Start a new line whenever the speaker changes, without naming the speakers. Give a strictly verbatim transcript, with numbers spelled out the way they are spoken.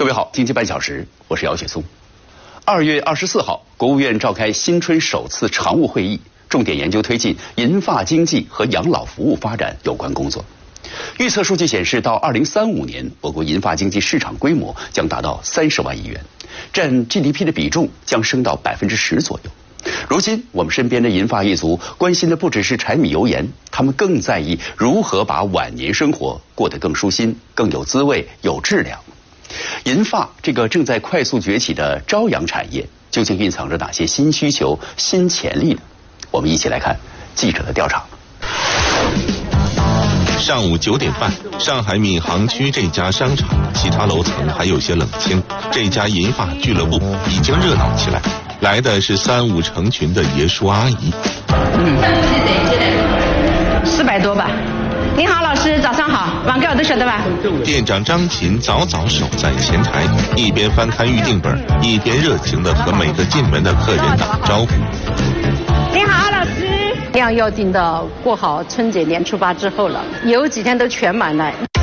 位好，经济半小时，我是姚雪松。二月二十四号，国务院召开新春首次常务会议，重点研究推进银发经济和养老服务发展有关工作。预测数据显示，到二零三五年，我国银发经济市场规模将达到三十万亿元，占 G D P 的比重将升到百分之十左右。如今，我们身边的银发一族关心的不只是柴米油盐，他们更在意如何把晚年生活过得更舒心、更有滋味、有质量。银发这个正在快速崛起的朝阳产业，究竟蕴藏着哪些新需求、新潜力呢？我们一起来看记者的调查。
上午九点半，上海闵行区这家商场，其他楼层还有些冷清。这家银发俱乐部已经热闹起来，来的是三五成群的爷叔阿姨。
嗯，四百多吧。您好，老师，早上好，网购都晓得吧？
店长张琴早早守在前台，一边翻看预订本，一边热情地和每个进门的客人打招呼。
你好，老师。量要订到过好春节年初八之后了，有几天都全满了。